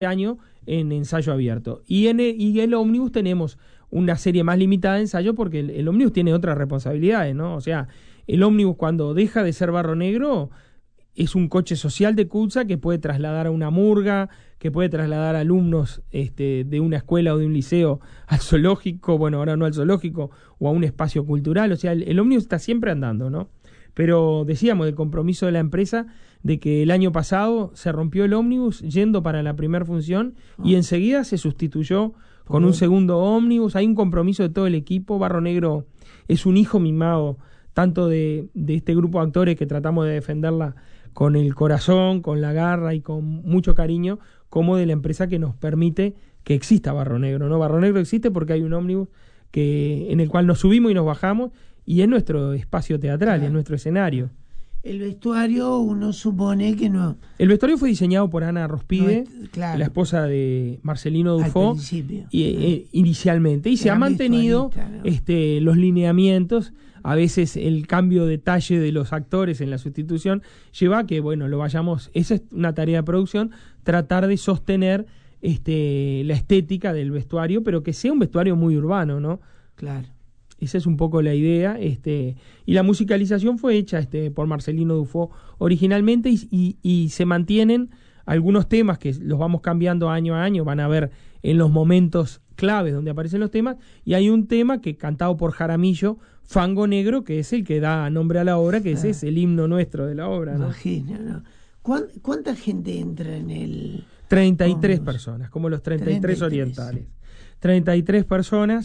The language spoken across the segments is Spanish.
año en ensayo abierto. Y en el ómnibus tenemos una serie más limitada de ensayo porque el ómnibus tiene otras responsabilidades, ¿no? O sea, el ómnibus cuando deja de ser Barro Negro es un coche social de CUTSA que puede trasladar a una murga, que puede trasladar alumnos de una escuela o de un liceo al zoológico, bueno, ahora no al zoológico, o a un espacio cultural. O sea, el ómnibus está siempre andando, ¿no? Pero decíamos del compromiso de la empresa de que el año pasado se rompió el ómnibus yendo para la primera función y enseguida se sustituyó con un segundo ómnibus. Hay un compromiso de todo el equipo. Barro Negro es un hijo mimado tanto de este grupo de actores que tratamos de defenderla con el corazón, con la garra y con mucho cariño, como de la empresa que nos permite que exista Barro Negro, ¿no? Barro Negro existe porque hay un ómnibus en el cual nos subimos y nos bajamos y es nuestro espacio teatral, Claro. Es nuestro escenario. El vestuario uno supone que no... El vestuario fue diseñado por Ana Rospide, claro, la esposa de Marcelino al Dufo, principio. inicialmente, y se Gran ha mantenido vestuarista, ¿no? los lineamientos. A veces el cambio de talle de los actores en la sustitución lleva a que, bueno, lo vayamos, esa es una tarea de producción, tratar de sostener la estética del vestuario, pero que sea un vestuario muy urbano, ¿no? Claro. Esa es un poco la idea, y la musicalización fue hecha por Marcelino Dufo originalmente y se mantienen algunos temas que los vamos cambiando año a año, van a ver en los momentos claves donde aparecen los temas, y hay un tema que cantado por Jaramillo, Fango Negro, que es el que da nombre a la obra, que ese es el himno nuestro de la obra, ¿no? Imagino, ¿no? ¿Cuánta gente entra en el...? 33 ómnibus? personas, como los 33 33. orientales. 33 personas,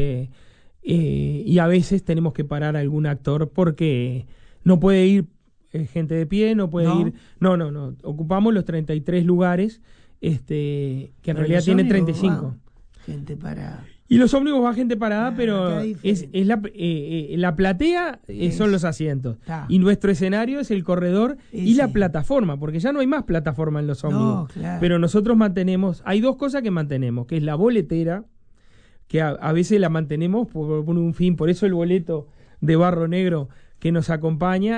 y a veces tenemos que parar a algún actor porque no puede ir gente de pie, no puede ir... No, ocupamos los 33 lugares, que en realidad tiene 35. Gente parada. Y los ómnibus va gente parada, Acá pero hay es la platea son los asientos. Está. Y nuestro escenario es el corredor y Ese. la plataforma, porque ya no hay más plataforma en los ómnibus. No, claro. Pero nosotros hay dos cosas que mantenemos, que es la boletera, que a veces la mantenemos por un fin, por eso el boleto de Barro Negro que nos acompaña,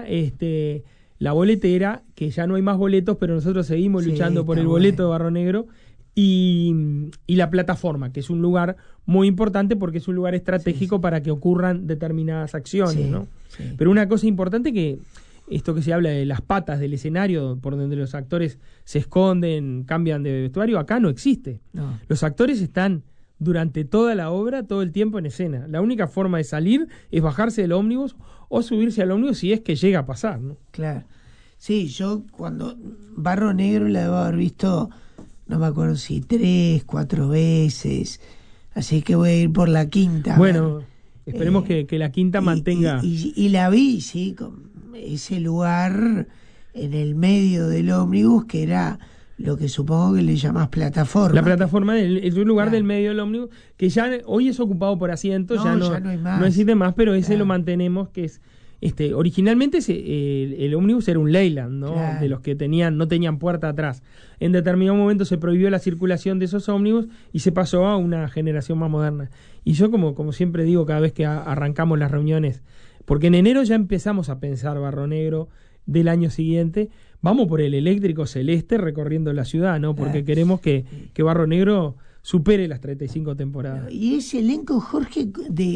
la boletera, que ya no hay más boletos, pero nosotros seguimos Sí, luchando por está el boleto bueno. de Barro Negro, y la plataforma, que es un lugar muy importante porque es un lugar estratégico para que ocurran determinadas acciones, Sí, ¿no? sí. Pero una cosa importante que esto que se habla de las patas del escenario, por donde los actores se esconden, cambian de vestuario, acá no existe. No. Los actores están durante toda la obra, todo el tiempo en escena. La única forma de salir es bajarse del ómnibus o subirse al ómnibus si es que llega a pasar, ¿no? Claro. Sí, yo cuando Barro Negro la debo haber visto, no me acuerdo si 3, 4 veces, así que voy a ir por la quinta. Bueno, esperemos que la quinta mantenga... Y la vi, sí, con ese lugar en el medio del ómnibus que era lo que supongo que le llamás plataforma. La plataforma es un lugar Claro. del medio del ómnibus que ya hoy es ocupado por asientos, No, ya ya no hay más. no existe más, pero ese Claro. lo mantenemos, que es originalmente el ómnibus era un Leyland, ¿no? Claro. De los que no tenían puerta atrás. En determinado momento se prohibió la circulación de esos ómnibus y se pasó a una generación más moderna. Y yo como siempre digo cada vez que arrancamos las reuniones, porque en enero ya empezamos a pensar Barro Negro del año siguiente, vamos por el eléctrico celeste recorriendo la ciudad, ¿no? Porque Claro. queremos que Barro Negro supere las 35 temporadas. Y ese elenco, Jorge,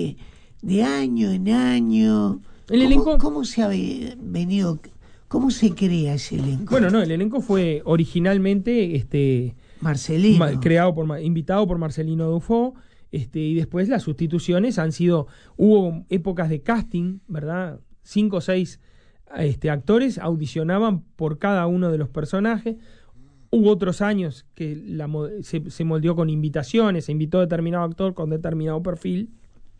de año en año, El elenco... ¿cómo se ha venido, cómo se crea ese elenco? Bueno, no, el elenco fue originalmente Marcelino. invitado por Marcelino Dufo, y después las sustituciones hubo épocas de casting, ¿verdad? 5 o 6 actores audicionaban por cada uno de los personajes. Hubo otros años que se moldeó con invitaciones, se invitó a determinado actor con determinado perfil,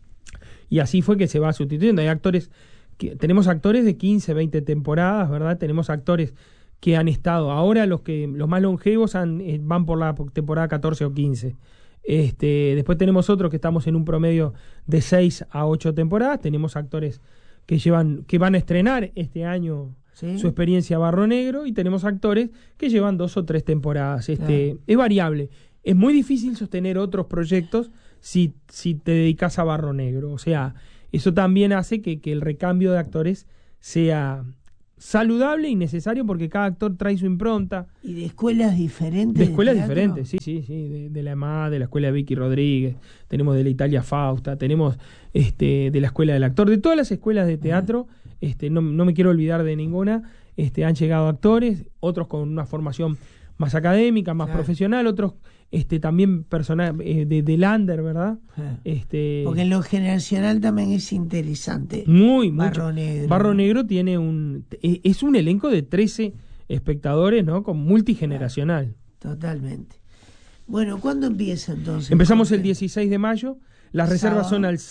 y así fue que se va sustituyendo. Tenemos actores de 15, 20 temporadas, ¿verdad? Tenemos actores que han estado, ahora los más longevos van por la temporada 14 o 15. Después tenemos otros que estamos en un promedio de 6 a 8 temporadas. Tenemos actores que van a estrenar este año ¿Sí? su experiencia Barro Negro, y tenemos actores que llevan 2 o 3 temporadas. Claro. Es variable. Es muy difícil sostener otros proyectos si te dedicas a Barro Negro. O sea, eso también hace que el recambio de actores sea saludable y necesario porque cada actor trae su impronta. ¿Y de escuelas diferentes? De escuelas teatro? diferentes, sí. De la EMA, de la escuela de Vicky Rodríguez, tenemos de la Italia Fausta, tenemos de la escuela del actor, de todas las escuelas de teatro, no me quiero olvidar de ninguna, han llegado actores, otros con una formación más académica, más profesional, otros también personal de Lander, ¿verdad? Porque en lo generacional también es interesante. Muy Barro Negro. Barro Negro tiene es un elenco de 13 espectadores, ¿no? Con multigeneracional. Totalmente. Bueno, ¿cuándo empieza entonces? Empezamos el 16 de mayo. Las reservas son al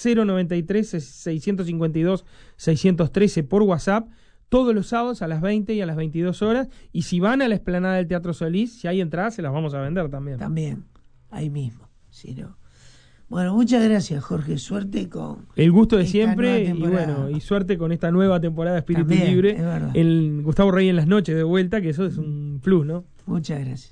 093-652-613 por WhatsApp. Todos los sábados a las 20 y a las 22 horas. Y si van a la explanada del Teatro Solís, si hay entradas, se las vamos a vender también. También, ahí mismo. Si no. Bueno, muchas gracias, Jorge. Suerte con... El gusto de siempre y suerte con esta nueva temporada de Espíritu también, Libre. Es verdad. El Gustavo Rey en las noches de vuelta, que eso es un plus, ¿no? Muchas gracias.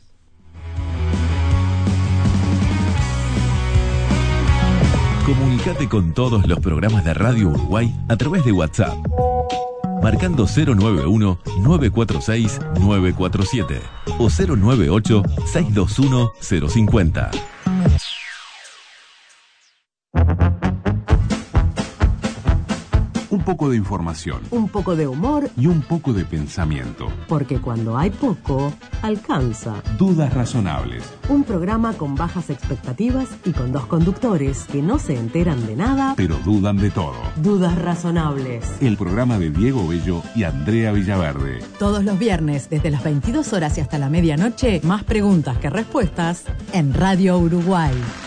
Comunicate con todos los programas de Radio Uruguay a través de WhatsApp. Marcando 091-946-947 o 098-621-050. Un poco de información. Un poco de humor. Y un poco de pensamiento. Porque cuando hay poco, alcanza. Dudas razonables. Un programa con bajas expectativas y con dos conductores que no se enteran de nada, pero dudan de todo. Dudas razonables. El programa de Diego Bello y Andrea Villaverde. Todos los viernes, desde las 22 horas y hasta la medianoche, más preguntas que respuestas en Radio Uruguay.